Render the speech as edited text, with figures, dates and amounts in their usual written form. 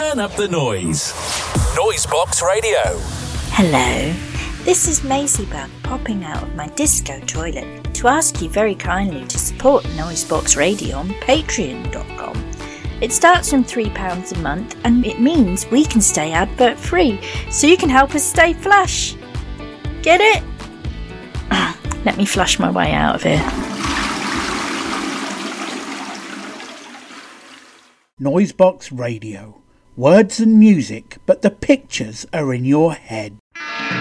Turn up the noise. Noisebox Radio. Hello, this is Maisie Bug popping out of my disco toilet to ask you very kindly to support Noisebox Radio on patreon.com. It starts from £3 a month and it means we can stay advert free, so you can help us stay flush. Get it? Let me flush my way out of here. Noisebox Radio. Words and music, but the pictures are in your head.